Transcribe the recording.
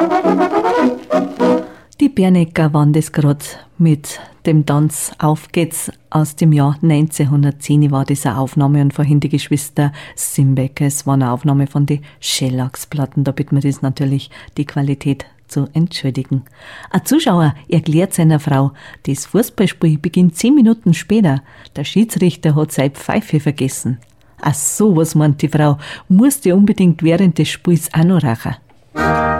Die Bernecker waren das gerade mit dem Tanz Auf geht's aus dem Jahr 1910 war das eine Aufnahme und vorhin die Geschwister Simbecker, es war eine Aufnahme von den Schellacksplatten, da bittet man das natürlich die Qualität zu entschuldigen. Ein Zuschauer erklärt seiner Frau, das Fußballspiel beginnt 10 Minuten später, der Schiedsrichter hat seine Pfeife vergessen. Ach so, was meint die Frau, musste unbedingt während des Spiels auch noch rauchen.